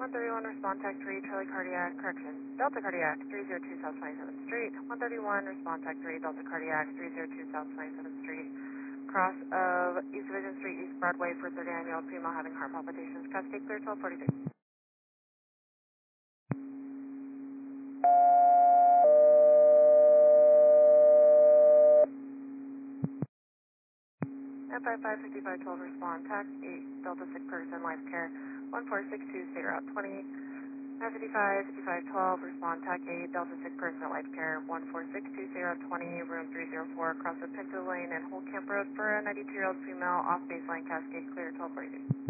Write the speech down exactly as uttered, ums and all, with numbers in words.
one thirty-one, respond tech three, Charlie Cardiac, correction, Delta Cardiac, three zero two South twenty-seventh Street. one thirty-one, respond tech three, Delta Cardiac, three zero two South twenty-seventh Street. Cross of East Division Street, East Broadway for third annual female having heart palpitations. Cascade clear, twelve forty-six. F five five fifty-five twelve, respond tax eight, Delta sick person, life care, one four six two, state route twenty. F fifty-five fifty-five twelve, respond tac eight, Delta sick person, life care, one four six two, state route twenty, room three oh four, across the Pinto Lane and Whole Camp Road for a ninety-two-year-old female, off baseline, Cascade clear, twelve forty-two.